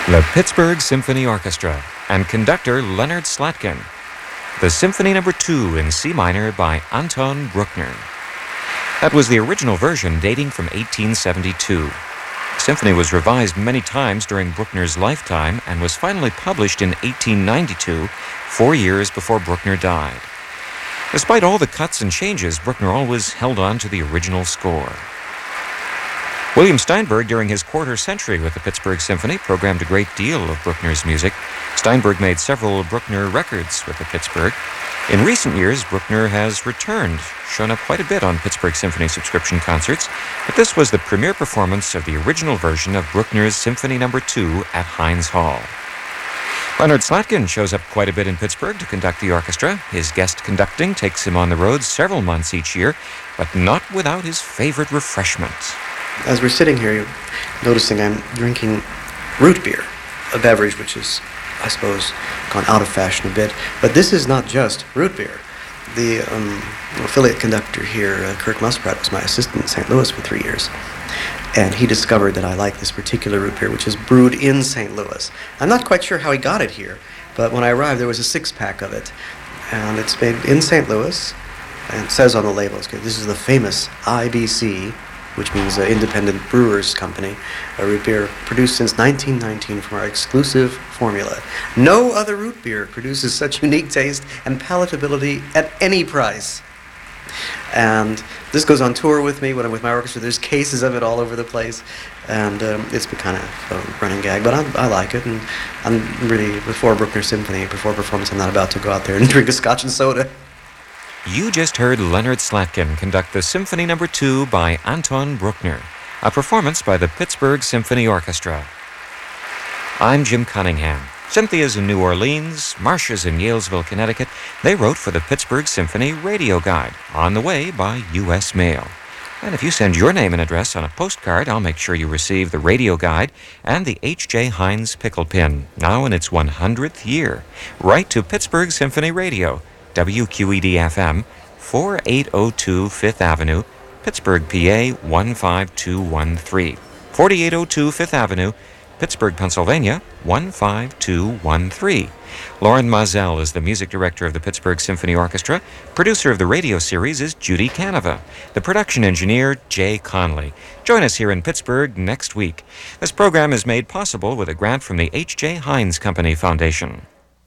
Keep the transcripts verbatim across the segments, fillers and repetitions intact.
The Pittsburgh Symphony Orchestra and conductor Leonard Slatkin. The Symphony Number two in C minor by Anton Bruckner. That was the original version dating from eighteen seventy-two. The symphony was revised many times during Bruckner's lifetime and was finally published in eighteen ninety-two, four years before Bruckner died. Despite all the cuts and changes, Bruckner always held on to the original score. William Steinberg, during his quarter century with the Pittsburgh Symphony, programmed a great deal of Bruckner's music. Steinberg made several Bruckner records with the Pittsburgh. In recent years, Bruckner has returned, shown up quite a bit on Pittsburgh Symphony subscription concerts, but this was the premiere performance of the original version of Bruckner's Symphony Number two at Heinz Hall. Leonard Slatkin shows up quite a bit in Pittsburgh to conduct the orchestra. His guest conducting takes him on the road several months each year, but not without his favorite refreshment. As we're sitting here, you're noticing I'm drinking root beer, a beverage which is, I suppose, gone out of fashion a bit. But this is not just root beer. The um, affiliate conductor here, uh, Kirk Musprat, was my assistant in Saint Louis for three years. And he discovered that I like this particular root beer, which is brewed in Saint Louis. I'm not quite sure how he got it here, but when I arrived, there was a six-pack of it. And it's made in Saint Louis, and it says on the label, okay, this is the famous I B C, which means uh, Independent Brewers Company, a root beer produced since nineteen nineteen from our exclusive formula. No other root beer produces such unique taste and palatability at any price. And this goes on tour with me when I'm with my orchestra. There's cases of it all over the place, and um, it's been kind of a running gag, but I, I like it, and I'm really, before Bruckner Symphony, before performance, I'm not about to go out there and drink a scotch and soda. You just heard Leonard Slatkin conduct the Symphony Number two by Anton Bruckner, a performance by the Pittsburgh Symphony Orchestra. I'm Jim Cunningham. Cynthia's in New Orleans, Marcia's in Yalesville, Connecticut. They wrote for the Pittsburgh Symphony Radio Guide, on the way by U S mail. And if you send your name and address on a postcard, I'll make sure you receive the radio guide and the H J Heinz pickle pin, now in its one hundredth year. Write to Pittsburgh Symphony Radio, W Q E D F M, forty-eight oh two Fifth Avenue, Pittsburgh, P A one five two one three. forty-eight oh two Fifth Avenue, Pittsburgh, Pennsylvania one five two one three. Lauren Mazel is the music director of the Pittsburgh Symphony Orchestra. Producer of the radio series is Judy Canova. The production engineer, Jay Conley. Join us here in Pittsburgh next week. This program is made possible with a grant from the H J Heinz Company Foundation.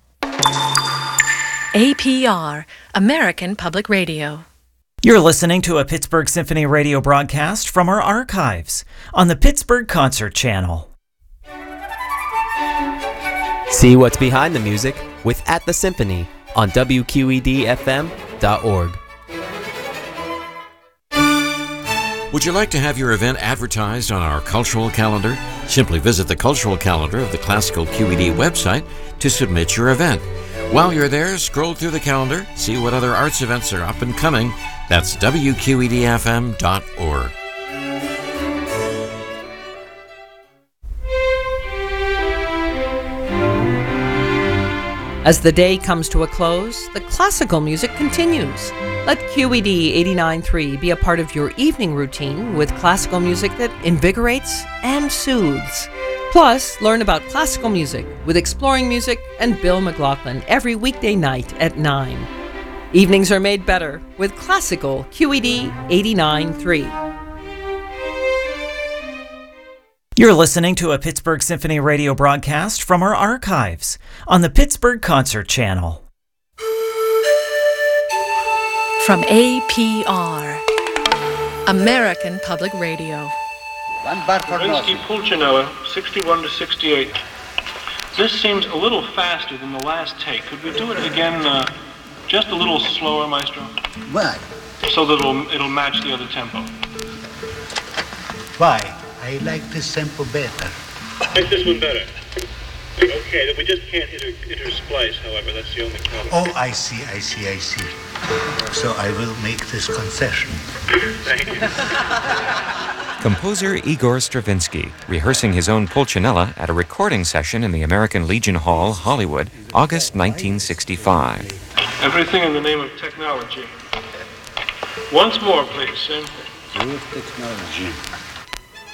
A P R, American Public Radio. You're listening to a Pittsburgh Symphony Radio broadcast from our archives on the Pittsburgh Concert Channel. See what's behind the music with At the Symphony on W Q E D F M dot org. Would you like to have your event advertised on our cultural calendar? Simply visit the cultural calendar of the Classical Q E D website to submit your event. While you're there, scroll through the calendar, see what other arts events are up and coming. That's W Q E D F M dot org. As the day comes to a close, the classical music continues. Let Q E D eighty-nine point three be a part of your evening routine with classical music that invigorates and soothes. Plus, learn about classical music with Exploring Music and Bill McLaughlin every weekday night at nine. Evenings are made better with classical Q E D eighty-nine point three. You're listening to a Pittsburgh Symphony Radio broadcast from our archives on the Pittsburgh Concert Channel. From A P R, American Public Radio. Levinsky Pulcinella, sixty-one to sixty-eight. This seems a little faster than the last take. Could we do it again uh, just a little slower, Maestro? Why? So that it'll, it'll match the other tempo. Why? I like this tempo better. I like this one better. Okay, then we just can't inter, intersplice, however. That's the only problem. Oh, I see, I see, I see. So I will make this concession. Thank you. Composer Igor Stravinsky, rehearsing his own Pulcinella at a recording session in the American Legion Hall, Hollywood, August nineteen sixty-five. Everything in the name of technology. Once more, please, same thing. Good technology.